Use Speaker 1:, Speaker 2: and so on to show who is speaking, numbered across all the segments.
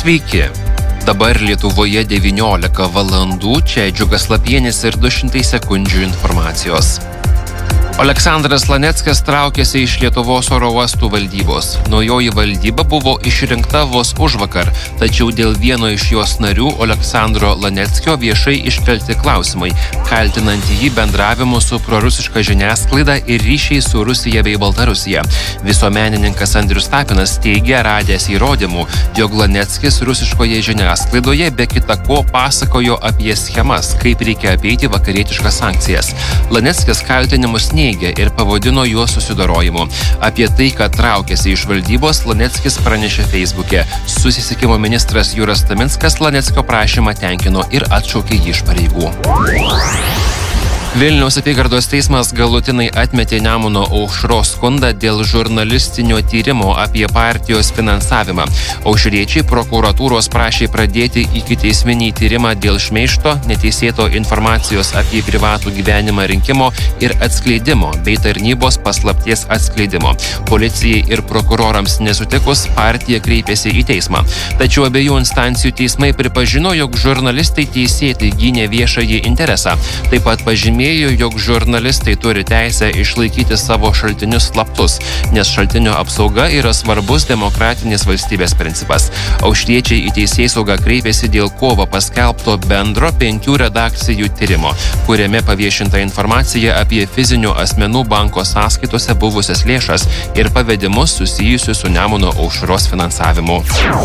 Speaker 1: Sveiki. Dabar Lietuvoje 19 valandų, čia Džiugas Lapienis ir 200 sekundžių informacijos. Oleksandras Laneckas traukėsi iš Lietuvos oro uostų valdybos. Naujoji valdyba buvo išrinkta vos užvakar, tačiau dėl vieno iš jos narių Oleksandro Laneckio viešai iškelti klausimai, kaltinant jį bendravimu su prorusiška žiniasklaida ir ryšiais su Rusija bei Baltarusija. Visuomenininkas Andrius Tapinas teigia radęs įrodymų, jog Laneckis rusiškoje žiniasklaidoje be kita ko pasakojo apie schemas, kaip reikia apeiti vakarietiškas sankcijas. Laneckis kaltinimus neigia ir pavadino juos susidorojimu. Apie tai, kad traukėsi iš valdybos, Laneckis pranešė Facebook'e. Susisiekimo ministras Juras Taminskas Laneckio prašymą tenkino ir atšaukė jį iš pareigų. Vilniaus apygardos teismas galutinai atmetė Nemuno aušros skundą dėl žurnalistinio tyrimo apie partijos finansavimą. Aušriečiai prokuratūros prašė pradėti ikiteisminį tyrimą dėl šmeižto, neteisėto informacijos apie privatų gyvenimą rinkimo ir atskleidimo bei tarnybos paslapties atskleidimo. Policijai ir prokurorams nesutikus, partija kreipėsi į teismą. Tačiau abiejų instancijų teismai pripažino, jog žurnalistai teisėtai gynė viešąjį interesą. Taip pat pažymėjo, jog žurnalistai turi teisę išlaikyti savo šaltinius slaptus, nes šaltinio apsauga yra svarbus demokratinės valstybės principas. Aušriečiai į teisėsaugą kreipėsi dėl kovo paskelbto bendro 5 redakcijų tyrimo, kuriame paviešinta informacija apie fizinių asmenų banko sąskaitose buvusias lėšas ir pavedimus susijusius su Nemuno aušros finansavimu.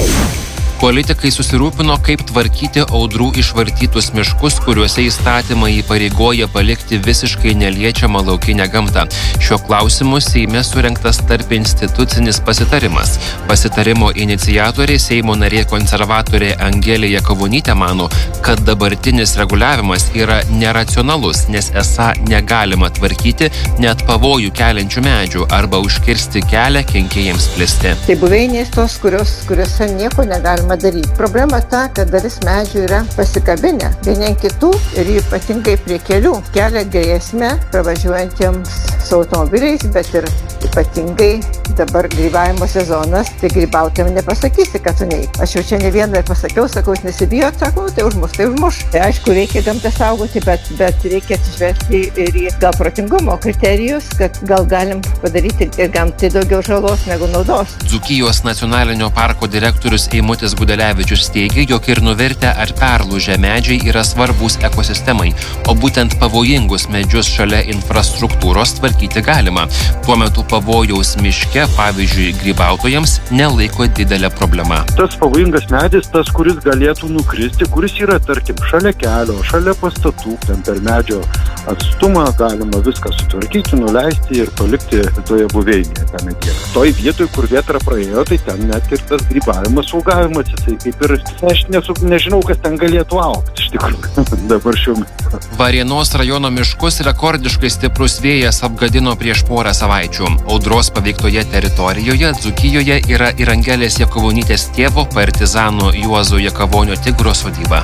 Speaker 1: Politikai susirūpino, kaip tvarkyti audrų išvartytus miškus, kuriuose įstatymai įpareigoja palikti visiškai neliečiamą laukinę gamtą. Šiuo klausimu Seime surengtas tarpinstitucinis pasitarimas. Pasitarimo iniciatorė Seimo narė konservatorė Angelė Jakavonytė mano, kad dabartinis reguliavimas yra neracionalus, nes esą negalima tvarkyti net pavojų keliančių medžių arba užkirsti kelią kenkėjams plisti.
Speaker 2: Tai buveinės tos, kuriuose nieko negalima daryti. Problema ta, kad dalis medžių yra pasikabinę vieni ant kitų ir ypatingai prie kelių kelia grėsmę pravažiuojantiems su automobiliais, bet ir ypatingai dabar grybavimo sezonas, tai grybautojams nepasakysi, kad tu neik. Aš jau čia ne vieną pasakiau, sakau, jūs nesibijot, sakau, tai užmuš. Tai aišku, reikia gamtą saugoti, bet reikia atsižvelgti ir į gal protingumo kriterijus, kad gal galim padaryti ir gamtai daugiau žalos negu naudos.
Speaker 1: Dzūkijos nacionalinio parko direktorius Eimutis Gudelevičius teigia, jog ir nuvirtę ar perlūžę medžiai yra svarbūs ekosistemai, o būtent pavojingus medžius šalia infrastruktūros tvarkyti galima. Tuo metu pavojaus miške, pavyzdžiui, grybautojams nelaiko didelę problemą.
Speaker 3: Tas pavojingas medis, tas, kuris galėtų nukristi, kuris yra, tarkim, šalia kelio, šalia pastatų, ten per medžio atstumą galima viską sutvarkyti, nuleisti ir palikti toje buveinėje tą medį. Toj vietoj, kur vėtra praėjo, tai ten net ir tas grybavimas, saugavimas, jisai kaip ir, aš nežinau, kas ten galėtų augti, iš tikrųjų, dabar šiuo metu.
Speaker 1: Varėnos rajono miškus rekordiškai stiprus vėjas apgadino prieš porą savaičių. Audros paveiktoje teritorijoje Dzūkijoje yra ir Angelės Jakavonytės tėvo partizano Juozo Jakavonio Tigro sodyba.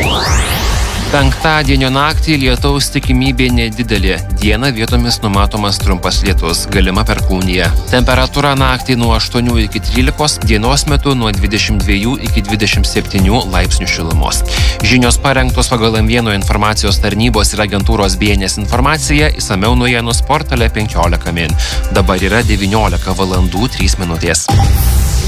Speaker 1: Penktadienio naktį lietaus tikimybė nedidelė. Dieną vietomis numatomas trumpas lietus, galima perkūnija. Temperatūra naktį nuo 8 iki 13, dienos metu nuo 22 iki 27 laipsnių šilumos. Žinios parengtos pagal M1 informacijos tarnybos ir agentūros BNS informacija, išsamiau naujienų portale 15 min. Dabar yra 19 valandų 3 minutės.